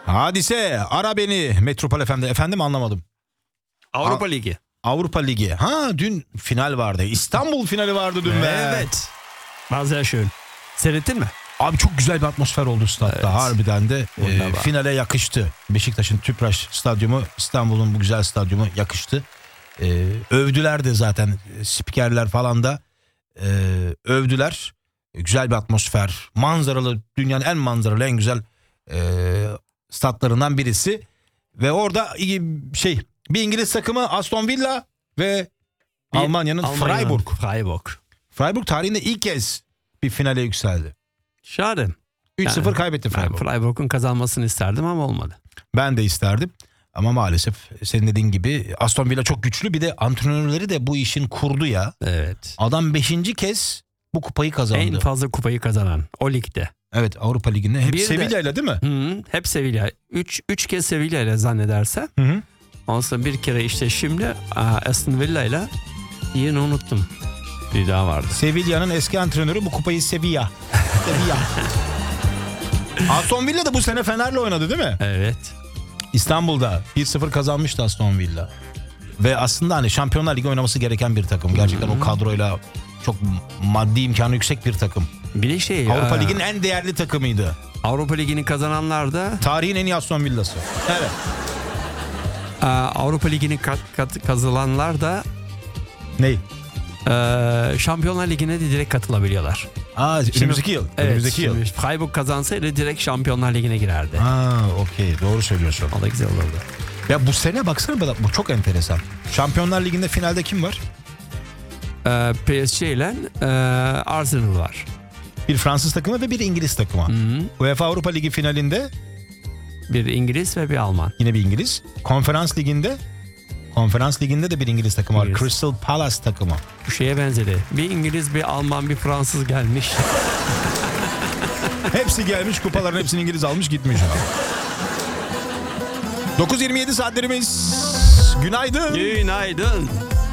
Hadise ara beni Metropol FM'de. Efendim anlamadım. Avrupa Ligi. Avrupa Ligi. Ha dün final vardı. İstanbul finali vardı dün be. Evet. Bazen şöyle. Seyrettin mi? Abi çok güzel bir atmosfer oldu statta. Evet. Harbiden de finale yakıştı. Beşiktaş'ın Tüpraş stadyumu, İstanbul'un bu güzel stadyumu yakıştı. Övdüler de zaten spikerler falan da övdüler. Güzel bir atmosfer. Manzaralı, dünyanın en manzaralı, en güzel statlarından birisi. Ve orada bir İngiliz takımı Aston Villa ve Almanya'nın Freiburg. Freiburg tarihinde ilk kez bir finale yükseldi. Şahane. 3-0 kaybetti Freiburg. Freiburg'un kazanmasını isterdim ama olmadı. Ben de isterdim. Ama maalesef senin dediğin gibi Aston Villa çok güçlü. Bir de antrenörleri de bu işin kurdu ya. Evet. Adam 5. kez bu kupayı kazandı. En fazla kupayı kazanan o ligde. Evet, Avrupa Ligi'nde. Hep Bir Sevilla ile değil mi? Hı, hep Sevilla. 3 kez Sevilla ile zannedersem. Hı. Ondan sonra bir kere işte şimdi Aston Villa ile yine unuttum. Bir daha vardı. Sevilla'nın eski antrenörü bu kupayı Sevilla. Aston Villa da bu sene Fener'le oynadı değil mi? Evet. İstanbul'da 1-0 kazanmıştı Aston Villa. Ve aslında hani Şampiyonlar Ligi oynaması gereken bir takım. Gerçekten o kadroyla çok maddi imkanı yüksek bir takım. Bir de Avrupa Ligi'nin en değerli takımıydı. Avrupa Ligi'ni kazananlar da Tarihin en iyi Aston Villa'sı. Evet. Avrupa Ligi'ni kazananlar da Ney? Şampiyonlar Ligi'ne de direkt katılabiliyorlar. Önümüzdeki yıl. Evet, Önümüzdeki yıl. Freiburg kazansaydı direkt Şampiyonlar Ligi'ne girerdi. Okey, doğru söylüyorsun. O da güzel olurdu. Ya bu sene baksana, bu çok enteresan. Şampiyonlar Ligi'nde finalde kim var? PSG ile Arsenal var. Bir Fransız takımı ve bir İngiliz takımı. UEFA Avrupa Ligi finalinde bir İngiliz ve bir Alman. Yine bir İngiliz. Konferans Ligi'nde de bir İngiliz takımı var. Crystal Palace takımı. Bu şeye benzedi. Bir İngiliz, bir Alman, bir Fransız gelmiş. Hepsi gelmiş, kupaların hepsini İngiliz almış gitmiş. 9:27 saatlerimiz. Günaydın. Günaydın.